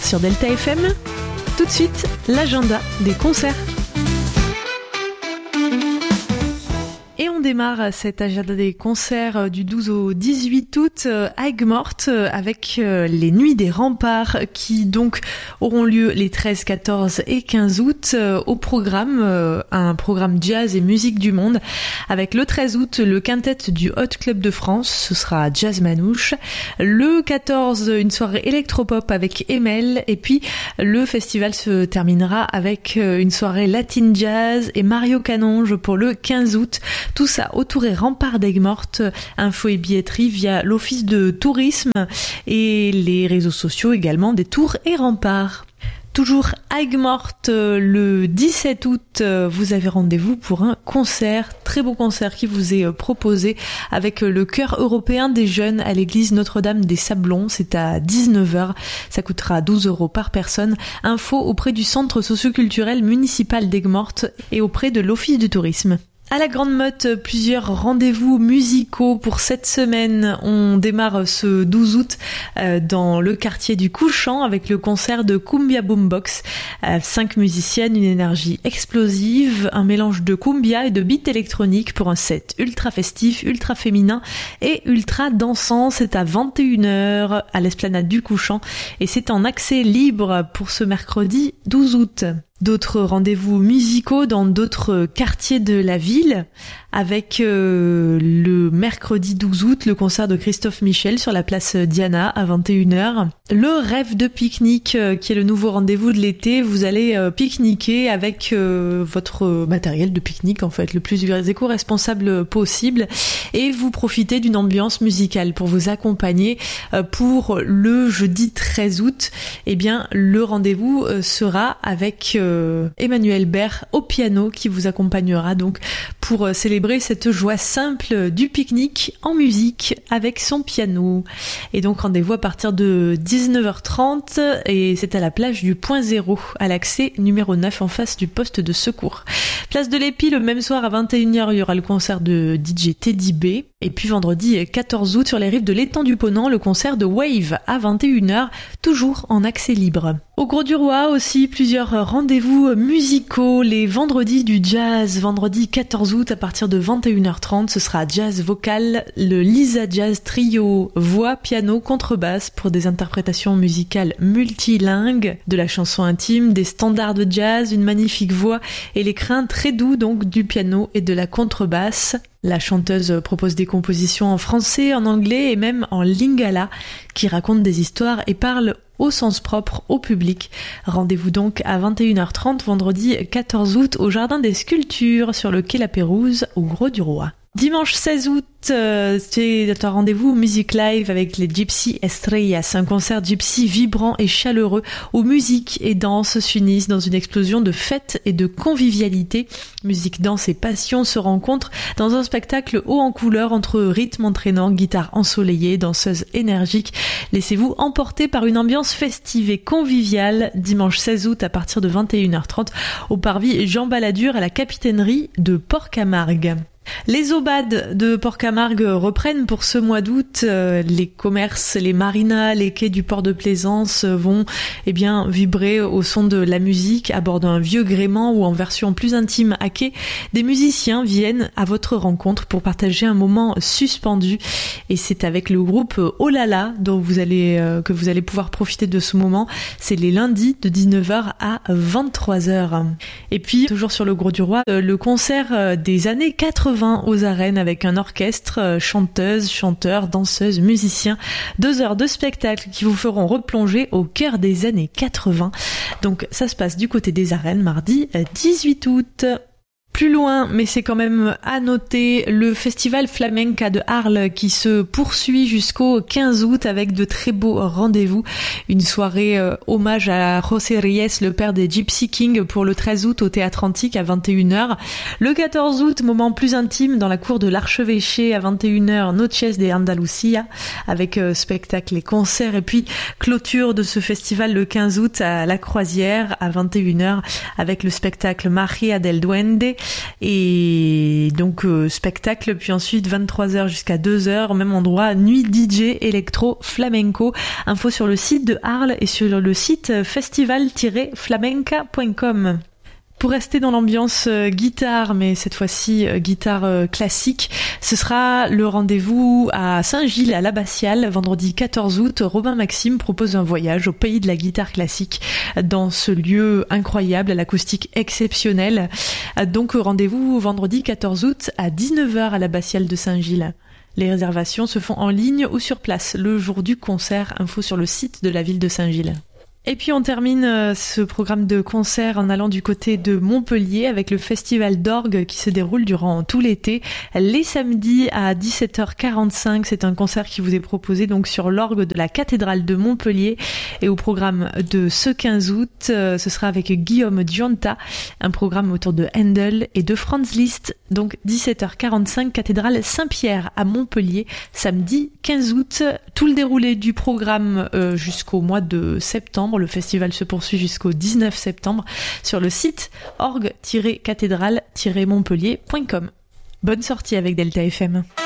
sur Delta FM. Tout de suite, l'agenda des concerts. Et on démarre cet agenda des concerts du 12 au 18 août à Aigues-Mortes avec les Nuits des Remparts qui donc auront lieu les 13, 14 et 15 août au programme, un programme jazz et musique du monde avec le 13 août le quintet du Hot Club de France, ce sera Jazz Manouche, le 14 une soirée électropop avec Emel et puis le festival se terminera avec une soirée Latin Jazz et Mario Canonge pour le 15 août. Tout ça au Tour et Rempart d'Aigues-Mortes. Infos et billetterie via l'Office de tourisme et les réseaux sociaux également des Tours et Remparts. Toujours à Aigues-Mortes, le 17 août, vous avez rendez-vous pour un concert, très beau concert qui vous est proposé avec le Chœur européen des jeunes à l'église Notre-Dame des Sablons. C'est à 19h, ça coûtera 12 € par personne. Info auprès du Centre socioculturel municipal d'Aigues-Mortes et auprès de l'Office du tourisme. À la Grande Motte, plusieurs rendez-vous musicaux pour cette semaine. On démarre ce 12 août dans le quartier du Couchant avec le concert de Cumbia Boombox. 5 musiciennes, une énergie explosive, un mélange de cumbia et de beat électronique pour un set ultra festif, ultra féminin et ultra dansant. C'est à 21h à l'esplanade du Couchant et c'est en accès libre pour ce mercredi 12 août. D'autres rendez-vous musicaux dans d'autres quartiers de la ville avec le mercredi 12 août le concert de Christophe Michel sur la place Diana à 21h. Le rêve de pique-nique qui est le nouveau rendez-vous de l'été. Vous allez pique-niquer avec votre matériel de pique-nique en fait le plus éco-responsable possible et vous profitez d'une ambiance musicale pour vous accompagner. Pour le jeudi 13 août, eh bien le rendez-vous sera avec Emmanuel Baird au piano qui vous accompagnera donc pour célébrer cette joie simple du pique-nique en musique avec son piano. Et donc rendez-vous à partir de 19h30 et c'est à la plage du Point Zéro à l'accès numéro 9 en face du poste de secours. Place de l'Épi, le même soir à 21h, il y aura le concert de DJ Teddy B. Et puis vendredi 14 août sur les rives de l'étang du Ponant, le concert de Wave à 21h, toujours en accès libre. Au Grau-du-Roi aussi, plusieurs rendez-vous musicaux, les vendredis du jazz, vendredi 14 août à partir de 21h30, ce sera jazz vocal, le Lisa Jazz Trio, voix, piano, contrebasse pour des interprétations musicales multilingues, de la chanson intime, des standards de jazz, une magnifique voix et l'écrin très doux donc du piano et de la contrebasse. La chanteuse propose des compositions en français, en anglais et même en lingala qui racontent des histoires et parlent au sens propre au public. Rendez-vous donc à 21h30 vendredi 14 août au Jardin des Sculptures sur le quai La Pérouse au Grau-du-Roi. Dimanche 16 août, c'est un rendez-vous musique live avec les Gypsy Estrellas, un concert gypsy vibrant et chaleureux où musique et danse s'unissent dans une explosion de fête et de convivialité. Musique, danse et passion se rencontrent dans un spectacle haut en couleur entre rythme entraînant, guitare ensoleillée, danseuse énergique. Laissez-vous emporter par une ambiance festive et conviviale dimanche 16 août à partir de 21h30 au parvis Jean Balladur à la capitainerie de Port-Camargue. Les aubades de Port-Camargue reprennent pour ce mois d'août. Les commerces, les marinas, les quais du port de Plaisance vont vibrer au son de la musique à bord d'un vieux gréement ou en version plus intime à quai. Des musiciens viennent à votre rencontre pour partager un moment suspendu et c'est avec le groupe Olala dont que vous allez pouvoir profiter de ce moment. C'est les lundis de 19h à 23h. Et puis toujours sur le Grau-du-Roi, le concert des années 80 aux arènes avec un orchestre, chanteuses, chanteurs, danseuses, musiciens. 2 heures de spectacle qui vous feront replonger au cœur des années 80. Donc ça se passe du côté des arènes mardi 18 août. Plus loin, mais c'est quand même à noter, le festival Flamenca de Arles qui se poursuit jusqu'au 15 août avec de très beaux rendez-vous. Une soirée hommage à José Reyes, le père des Gypsy Kings, pour le 13 août au Théâtre Antique à 21h. Le 14 août, moment plus intime dans la cour de l'Archevêché à 21h, Noches de Andalucía, avec spectacle et concerts. Et puis clôture de ce festival le 15 août à La Croisière à 21h avec le spectacle Magia del Duende. Et donc spectacle, puis ensuite 23h jusqu'à 2h, au même endroit, nuit DJ électro flamenco. Info sur le site de Arles et sur le site festival-flamenca.com. Pour rester dans l'ambiance guitare, mais cette fois-ci guitare classique, ce sera le rendez-vous à Saint-Gilles, à l'Abbatiale, vendredi 14 août. Robin Maxime propose un voyage au pays de la guitare classique dans ce lieu incroyable, à l'acoustique exceptionnelle. Donc rendez-vous vendredi 14 août à 19h à l'Abbatiale de Saint-Gilles. Les réservations se font en ligne ou sur place le jour du concert. Info sur le site de la ville de Saint-Gilles. Et puis on termine ce programme de concert en allant du côté de Montpellier avec le festival d'orgue qui se déroule durant tout l'été. Les samedis à 17h45, c'est un concert qui vous est proposé donc sur l'orgue de la cathédrale de Montpellier. Et au programme de ce 15 août, ce sera avec Guillaume Giunta, un programme autour de Handel et de Franz Liszt. Donc 17h45, cathédrale Saint-Pierre à Montpellier, samedi 15 août. Tout le déroulé du programme jusqu'au mois de septembre. Le festival se poursuit jusqu'au 19 septembre sur le site orgue-cathédrale-montpellier.com. Bonne sortie avec Delta FM.